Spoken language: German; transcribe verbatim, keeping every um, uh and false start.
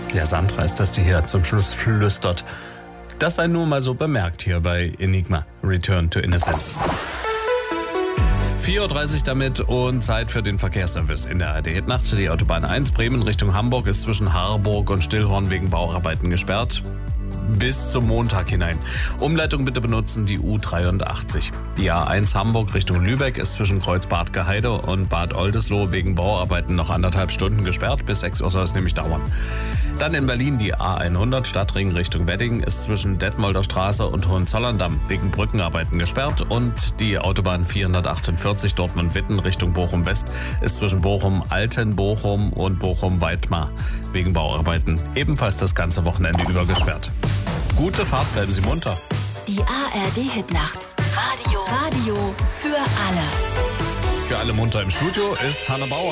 Der Sandra ist das, die hier zum Schluss flüstert. Das sei nur mal so bemerkt hier bei Enigma Return to Innocence. vier Uhr dreißig damit und Zeit für den Verkehrsservice in der A R D-Hitnacht. Die Autobahn eins Bremen Richtung Hamburg ist zwischen Harburg und Stillhorn wegen Bauarbeiten gesperrt. Bis zum Montag hinein. Umleitung bitte benutzen die U dreiundachtzig. Die A eins Hamburg Richtung Lübeck ist zwischen Kreuz Bad Gaheide und Bad Oldesloe wegen Bauarbeiten noch anderthalb Stunden gesperrt. Bis sechs Uhr soll es nämlich dauern. Dann in Berlin die A hundert Stadtring Richtung Wedding ist zwischen Detmolder Straße und Hohenzollern-Damm wegen Brückenarbeiten gesperrt. Und die Autobahn vierhundertachtundvierzig Dortmund-Witten Richtung Bochum-West ist zwischen Bochum-Altenbochum und Bochum-Weidmar wegen Bauarbeiten ebenfalls das ganze Wochenende über gesperrt. Gute Fahrt, bleiben Sie munter. Die A R D-Hitnacht. Radio. Radio für alle. Für alle munter im Studio ist Hanne Bauer.